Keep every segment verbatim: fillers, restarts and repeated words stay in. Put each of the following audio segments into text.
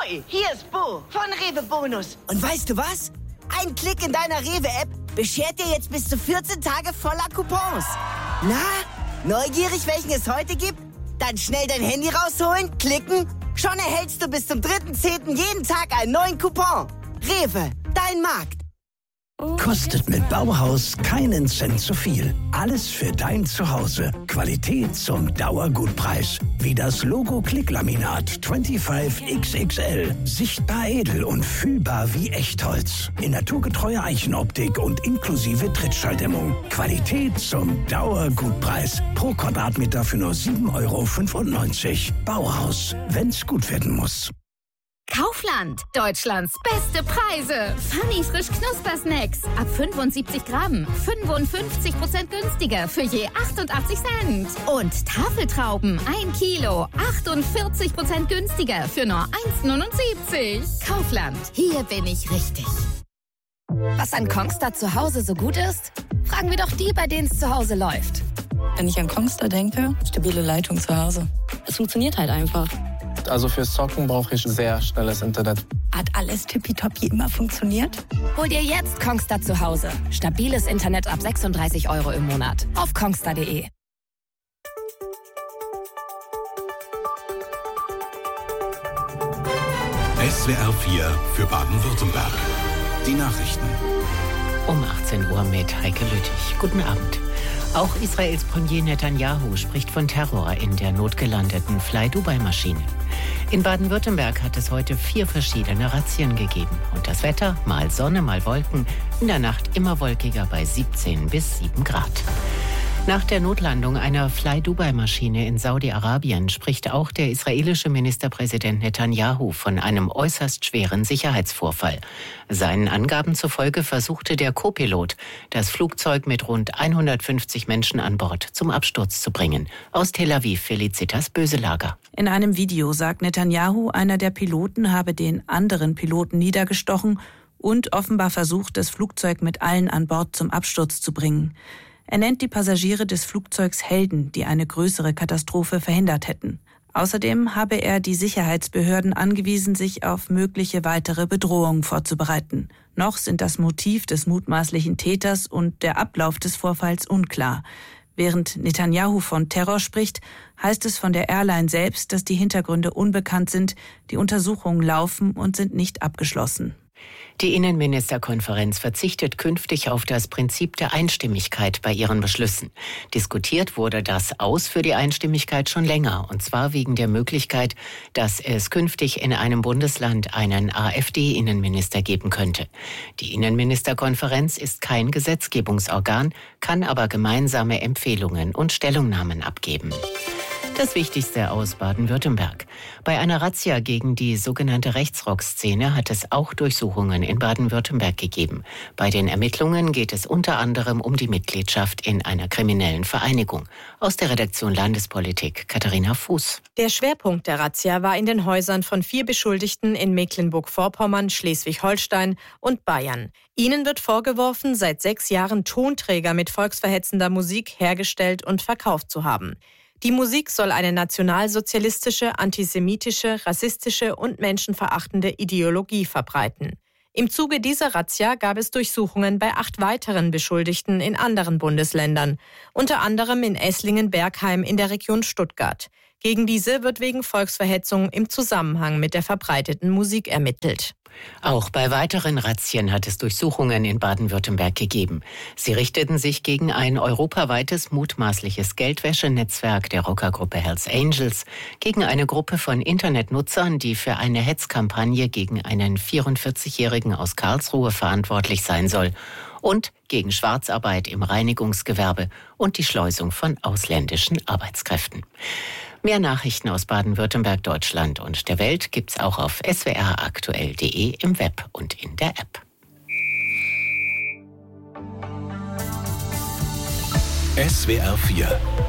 Ahoi, hier ist Bo von Rewe Bonus. Und weißt du was? Ein Klick in deiner Rewe-App beschert dir jetzt bis zu vierzehn Tage voller Coupons. Na, neugierig, welchen es heute gibt? Dann schnell dein Handy rausholen, klicken. Schon erhältst du bis zum dritten zehnten jeden Tag einen neuen Coupon. Rewe, dein Markt. Kostet mit Bauhaus keinen Cent zu viel. Alles für dein Zuhause. Qualität zum Dauergutpreis. Wie das Logo Klicklaminat fünfundzwanzig X X L. Sichtbar edel und fühlbar wie Echtholz. In naturgetreuer Eichenoptik und inklusive Trittschalldämmung. Qualität zum Dauergutpreis. Pro Quadratmeter für nur sieben Euro fünfundneunzig. Bauhaus, wenn's gut werden muss. Kaufland, Deutschlands beste Preise. Funny frisch Knuspersnacks ab fünfundsiebzig Gramm, fünfundfünfzig Prozent günstiger für je achtundachtzig Cent. Und Tafeltrauben, ein Kilo, achtundvierzig Prozent günstiger für nur eins neunundsiebzig. Kaufland, hier bin ich richtig. Was an Kongstar zu Hause so gut ist? Fragen wir doch die, bei denen es zu Hause läuft. Wenn ich an Kongstar denke, stabile Leitung zu Hause. Es funktioniert halt einfach. Also fürs Zocken brauche ich sehr schnelles Internet. Hat alles tippitoppi immer funktioniert? Hol dir jetzt Kongstar zu Hause. Stabiles Internet ab sechsunddreißig Euro im Monat. Auf kongstar punkt de. S W R vier für Baden-Württemberg. Die Nachrichten. Um achtzehn Uhr mit Heike Lüttich. Guten Abend. Auch Israels Premier Netanyahu spricht von Terror in der notgelandeten Fly-Dubai-Maschine. In Baden-Württemberg hat es heute vier verschiedene Razzien gegeben. Und das Wetter, mal Sonne, mal Wolken, in der Nacht immer wolkiger bei siebzehn bis sieben Grad. Nach der Notlandung einer Fly-Dubai-Maschine in Saudi-Arabien spricht auch der israelische Ministerpräsident Netanyahu von einem äußerst schweren Sicherheitsvorfall. Seinen Angaben zufolge versuchte der Co-Pilot, das Flugzeug mit rund hundertfünfzig Menschen an Bord zum Absturz zu bringen. Aus Tel Aviv, Felicitas Böselager. In einem Video sagt Netanyahu, einer der Piloten habe den anderen Piloten niedergestochen und offenbar versucht, das Flugzeug mit allen an Bord zum Absturz zu bringen. Er nennt die Passagiere des Flugzeugs Helden, die eine größere Katastrophe verhindert hätten. Außerdem habe er die Sicherheitsbehörden angewiesen, sich auf mögliche weitere Bedrohungen vorzubereiten. Noch sind das Motiv des mutmaßlichen Täters und der Ablauf des Vorfalls unklar. Während Netanyahu von Terror spricht, heißt es von der Airline selbst, dass die Hintergründe unbekannt sind, die Untersuchungen laufen und sind nicht abgeschlossen. Die Innenministerkonferenz verzichtet künftig auf das Prinzip der Einstimmigkeit bei ihren Beschlüssen. Diskutiert wurde das Aus für die Einstimmigkeit schon länger, und zwar wegen der Möglichkeit, dass es künftig in einem Bundesland einen AfD-Innenminister geben könnte. Die Innenministerkonferenz ist kein Gesetzgebungsorgan, kann aber gemeinsame Empfehlungen und Stellungnahmen abgeben. Das Wichtigste aus Baden-Württemberg. Bei einer Razzia gegen die sogenannte Rechtsrock-Szene hat es auch Durchsuchungen in Baden-Württemberg gegeben. Bei den Ermittlungen geht es unter anderem um die Mitgliedschaft in einer kriminellen Vereinigung. Aus der Redaktion Landespolitik, Katharina Fuß. Der Schwerpunkt der Razzia war in den Häusern von vier Beschuldigten in Mecklenburg-Vorpommern, Schleswig-Holstein und Bayern. Ihnen wird vorgeworfen, seit sechs Jahren Tonträger mit volksverhetzender Musik hergestellt und verkauft zu haben. Die Musik soll eine nationalsozialistische, antisemitische, rassistische und menschenverachtende Ideologie verbreiten. Im Zuge dieser Razzia gab es Durchsuchungen bei acht weiteren Beschuldigten in anderen Bundesländern, unter anderem in Esslingen-Bergheim in der Region Stuttgart. Gegen diese wird wegen Volksverhetzung im Zusammenhang mit der verbreiteten Musik ermittelt. Auch bei weiteren Razzien hat es Durchsuchungen in Baden-Württemberg gegeben. Sie richteten sich gegen ein europaweites mutmaßliches Geldwäschenetzwerk der Rockergruppe Hells Angels, gegen eine Gruppe von Internetnutzern, die für eine Hetzkampagne gegen einen vierundvierzigjährigen aus Karlsruhe verantwortlich sein soll, und gegen Schwarzarbeit im Reinigungsgewerbe und die Schleusung von ausländischen Arbeitskräften. Mehr Nachrichten aus Baden-Württemberg, Deutschland und der Welt gibt's auch auf s w r aktuell punkt de im Web und in der App. S W R vier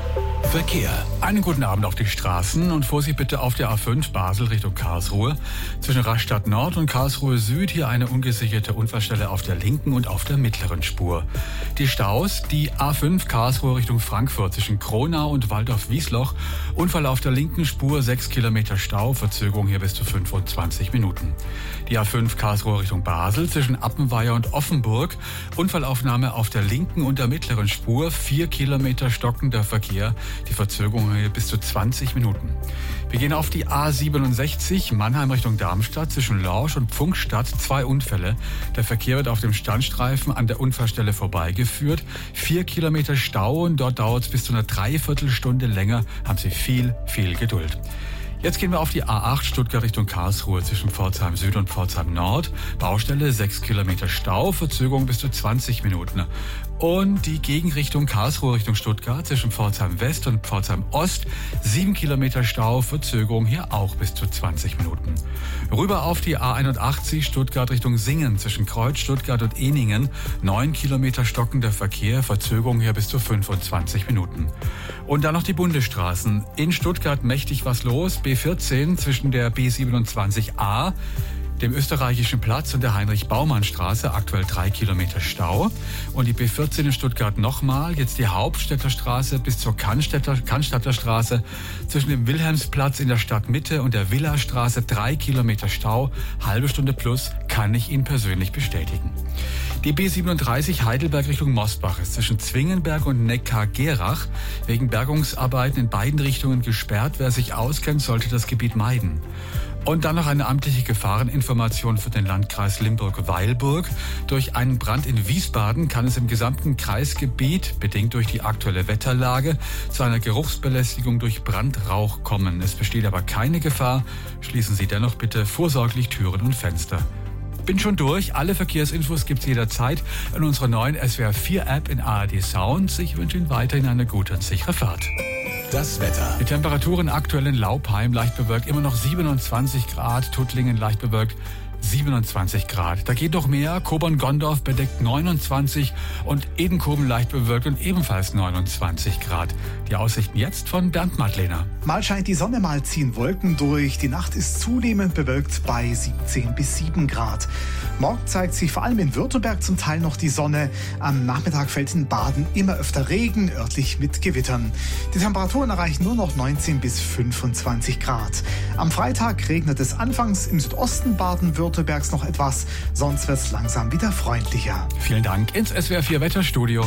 Verkehr. Einen guten Abend auf die Straßen und Vorsicht bitte auf der A fünf Basel Richtung Karlsruhe. Zwischen Rastatt Nord und Karlsruhe Süd hier eine ungesicherte Unfallstelle auf der linken und auf der mittleren Spur. Die Staus, die A fünf Karlsruhe Richtung Frankfurt zwischen Kronau und Waldorf-Wiesloch. Unfall auf der linken Spur, sechs Kilometer Stau, Verzögerung hier bis zu fünfundzwanzig Minuten. Die A fünf Karlsruhe Richtung Basel zwischen Appenweier und Offenburg. Unfallaufnahme auf der linken und der mittleren Spur, vier Kilometer stockender Verkehr. Die Verzögerung hier bis zu zwanzig Minuten. Wir gehen auf die A siebenundsechzig, Mannheim Richtung Darmstadt, zwischen Lorsch und Pfungstadt, zwei Unfälle. Der Verkehr wird auf dem Standstreifen an der Unfallstelle vorbeigeführt. Vier Kilometer Stau und dort dauert es bis zu einer Dreiviertelstunde länger. Haben Sie viel, viel Geduld. Jetzt gehen wir auf die A acht Stuttgart Richtung Karlsruhe zwischen Pforzheim Süd und Pforzheim Nord. Baustelle, sechs Kilometer Stau, Verzögerung bis zu zwanzig Minuten. Und die Gegenrichtung Karlsruhe Richtung Stuttgart zwischen Pforzheim West und Pforzheim Ost. sieben Kilometer Stau, Verzögerung hier auch bis zu zwanzig Minuten. Rüber auf die A einundachtzig Stuttgart Richtung Singen zwischen Kreuz, Stuttgart und Ehningen. neun Kilometer stockender Verkehr, Verzögerung hier bis zu fünfundzwanzig Minuten. Und dann noch die Bundesstraßen. In Stuttgart mächtig was los. B vierzehn zwischen der B siebenundzwanzig A, dem Österreichischen Platz und der Heinrich-Baumann-Straße, aktuell drei Kilometer Stau. Und die B vierzehn in Stuttgart nochmal, jetzt die Hauptstädter Straße bis zur Cannstatter, Cannstatter Straße, zwischen dem Wilhelmsplatz in der Stadtmitte und der Villastraße, drei Kilometer Stau, halbe Stunde plus, kann ich Ihnen persönlich bestätigen. Die B siebenunddreißig Heidelberg Richtung Mosbach ist zwischen Zwingenberg und Neckar-Gerach wegen Bergungsarbeiten in beiden Richtungen gesperrt. Wer sich auskennt, sollte das Gebiet meiden. Und dann noch eine amtliche Gefahreninformation für den Landkreis Limburg-Weilburg. Durch einen Brand in Wiesbaden kann es im gesamten Kreisgebiet, bedingt durch die aktuelle Wetterlage, zu einer Geruchsbelästigung durch Brandrauch kommen. Es besteht aber keine Gefahr. Schließen Sie dennoch bitte vorsorglich Türen und Fenster. Bin schon durch. Alle Verkehrsinfos gibt's jederzeit in unserer neuen S W R vier App in A R D Sounds. Ich wünsche Ihnen weiterhin eine gute und sichere Fahrt. Das Wetter. Die Temperaturen aktuell in Laupheim leicht bewölkt, immer noch siebenundzwanzig Grad, Tuttlingen leicht bewölkt, siebenundzwanzig Grad. Da geht noch mehr. Kobern-Gondorf bedeckt neunundzwanzig und Edenkoben leicht bewölkt und ebenfalls neunundzwanzig Grad. Die Aussichten jetzt von Bernd Madlener. Mal scheint die Sonne, mal ziehen Wolken durch. Die Nacht ist zunehmend bewölkt bei siebzehn bis sieben Grad. Morgen zeigt sich vor allem in Württemberg zum Teil noch die Sonne. Am Nachmittag fällt in Baden immer öfter Regen, örtlich mit Gewittern. Die Temperaturen erreichen nur noch neunzehn bis fünfundzwanzig Grad. Am Freitag regnet es anfangs im Südosten Baden-Württembergs noch etwas, sonst wird es langsam wieder freundlicher. Vielen Dank ins S W R vier Wetterstudio.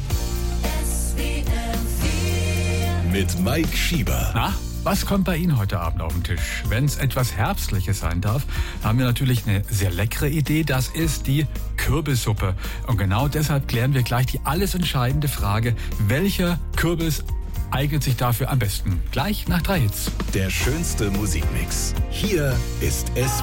Mit Mike Schieber. Na, was kommt bei Ihnen heute Abend auf den Tisch? Wenn es etwas Herbstliches sein darf, haben wir natürlich eine sehr leckere Idee. Das ist die Kürbissuppe. Und genau deshalb klären wir gleich die alles entscheidende Frage, welcher Kürbis eignet sich dafür am besten? Gleich nach drei Hits. Der schönste Musikmix. Hier ist S